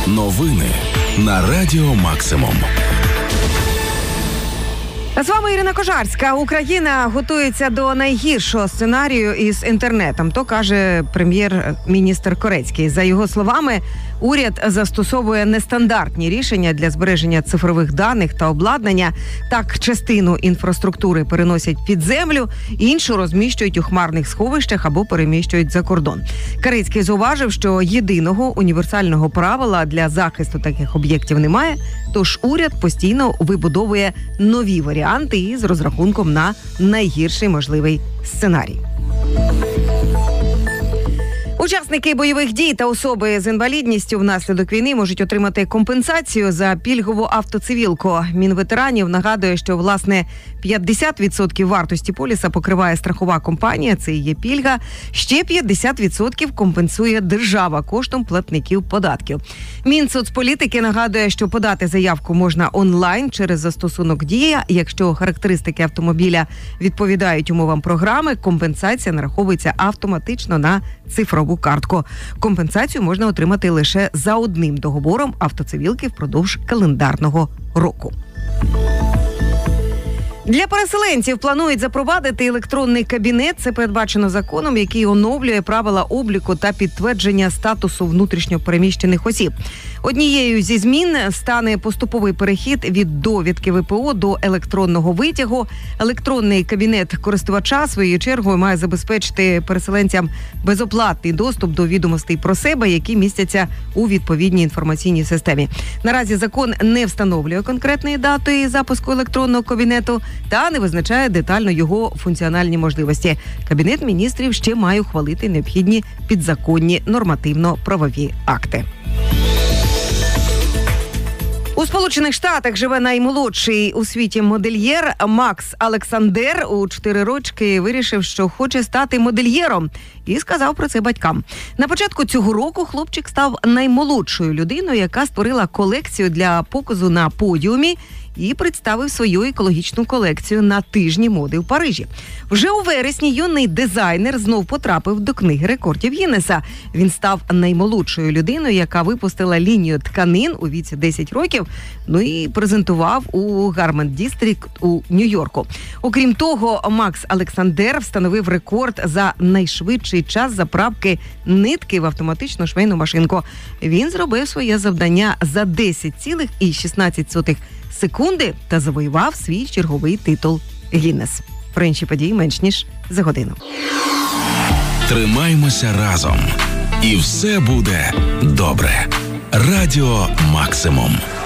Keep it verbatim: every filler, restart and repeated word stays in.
Новини на Радіо Максимум. З вами Ірина Кожарська. Україна готується до найгіршого сценарію із інтернетом. То каже прем'єр-міністр Корецький. За його словами, уряд застосовує нестандартні рішення для збереження цифрових даних та обладнання. Так, частину інфраструктури переносять під землю, іншу розміщують у хмарних сховищах або переміщують за кордон. Корецький зауважив, що єдиного універсального правила для захисту таких об'єктів немає, тож уряд постійно вибудовує нові варіанти із розрахунком на найгірший можливий сценарій. Учасники бойових дій та особи з інвалідністю внаслідок війни можуть отримати компенсацію за пільгову автоцивілку. Мінветеранів нагадує, що, власне, п'ятдесят відсотків вартості поліса покриває страхова компанія, це і є пільга, ще п'ятдесят відсотків компенсує держава коштом платників податків. Мінсоцполітики нагадує, що подати заявку можна онлайн через застосунок «Дія». Якщо характеристики автомобіля відповідають умовам програми, компенсація нараховується автоматично на цифрову картку. Компенсацію можна отримати лише за одним договором автоцивілки впродовж календарного року. Для переселенців планують запровадити електронний кабінет. Це передбачено законом, який оновлює правила обліку та підтвердження статусу внутрішньопереміщених осіб. Однією зі змін стане поступовий перехід від довідки ВПО до електронного витягу. Електронний кабінет користувача, своєю чергою, має забезпечити переселенцям безоплатний доступ до відомостей про себе, які містяться у відповідній інформаційній системі. Наразі закон не встановлює конкретної дати запуску електронного кабінету та не визначає детально його функціональні можливості. Кабінет міністрів ще має ухвалити необхідні підзаконні нормативно-правові акти. У Сполучених Штатах живе наймолодший у світі модельєр Макс Александер. У чотири рочки вирішив, що хоче стати модельєром, і сказав про це батькам. На початку цього року хлопчик став наймолодшою людиною, яка створила колекцію для показу на подіумі і представив свою екологічну колекцію на тижні моди в Парижі. Вже у вересні юний дизайнер знов потрапив до книги рекордів Гіннеса. Він став наймолодшою людиною, яка випустила лінію тканин у віці десять років, ну і презентував у Гармент Дістрикт у Нью-Йорку. Окрім того, Макс Александер встановив рекорд за найшвидший час заправки нитки в автоматичну швейну машинку. Він зробив своє завдання за десять цілих шістнадцять сотих секунди та завоював свій черговий титул Гіннес. Про інші події менш ніж за годину. Тримаймося разом. І все буде добре. Радіо Максимум.